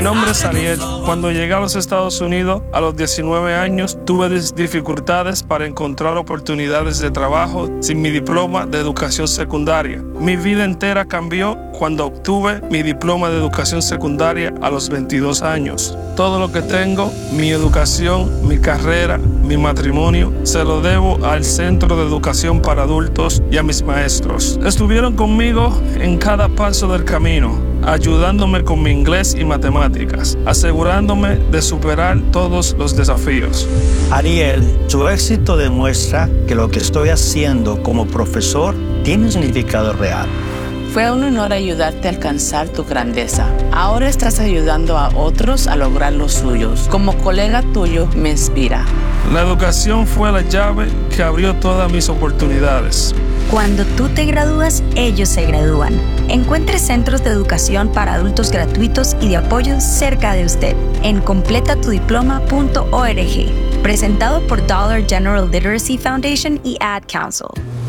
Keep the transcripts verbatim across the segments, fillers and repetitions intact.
Mi nombre es Ariel. Cuando llegué a los Estados Unidos a los diecinueve años, tuve dificultades para encontrar oportunidades de trabajo sin mi diploma de educación secundaria. Mi vida entera cambió cuando obtuve mi diploma de educación secundaria a los veintidós años. Todo lo que tengo, mi educación, mi carrera, mi matrimonio, se lo debo al Centro de Educación para Adultos y a mis maestros. Estuvieron conmigo en cada paso del camino, ayudándome con mi inglés y matemáticas, asegurándome de superar todos los desafíos. Ariel, tu éxito demuestra que lo que estoy haciendo como profesor tiene un significado real. Fue un honor ayudarte a alcanzar tu grandeza. Ahora estás ayudando a otros a lograr los suyos. Como colega tuyo, me inspira. La educación fue la llave que abrió todas mis oportunidades. Cuando tú te gradúas, ellos se gradúan. Encuentre centros de educación para adultos gratuitos y de apoyo cerca de usted en completa tu diploma punto org. Presentado por Dollar General Literacy Foundation y Ad Council.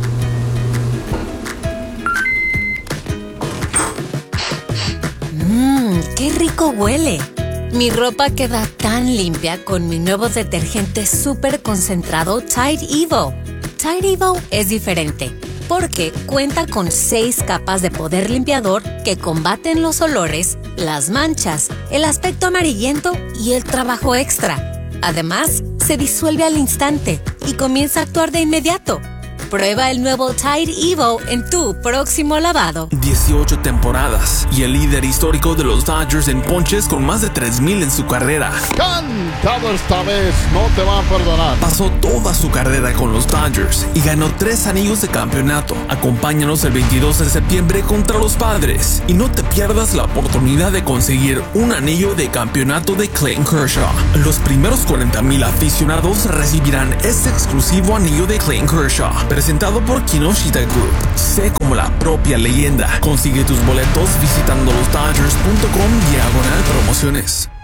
Mmm, qué rico huele. Mi ropa queda tan limpia con mi nuevo detergente súper concentrado Tide Evo. Tide Evo es diferente porque cuenta con seis capas de poder limpiador que combaten los olores, las manchas, el aspecto amarillento y el trabajo extra. Además, se disuelve al instante y comienza a actuar de inmediato. Prueba el nuevo Tide Evo en tu próximo lavado. dieciocho temporadas y el líder histórico de los Dodgers en ponches con más de tres mil en su carrera. Cantado esta vez, no te van a perdonar. Pasó toda su carrera con los Dodgers y ganó tres anillos de campeonato. Acompáñanos el veintidós de septiembre contra los Padres y no te pierdas la oportunidad de conseguir un anillo de campeonato de Clayton Kershaw. Los primeros cuarenta mil aficionados recibirán este exclusivo anillo de Clayton Kershaw. Presentado por Kinoshita Group. Sé como la propia leyenda. Consigue tus boletos visitando los dodgers punto com diagonal promociones.